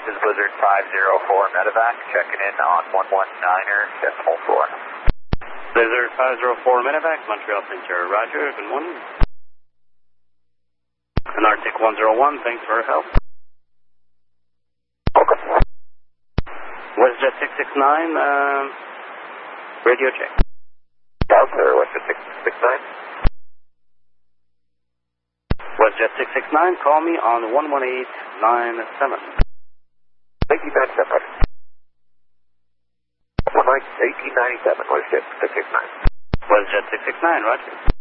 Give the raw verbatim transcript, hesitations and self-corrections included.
is Blizzard five zero four Medevac, checking in on one one niner decimal four. Blizzard five zero four Medevac, Montreal Center, roger, good morning. And Arctic one zero one, thanks for your help. Okay. WestJet six six nine, uh, radio check. Delta, WestJet six six nine. WestJet six six nine, call me on one one eight nine seven. Thank you, nine seven. one eighteen ninety-seven, WestJet six six nine. WestJet six six nine, roger.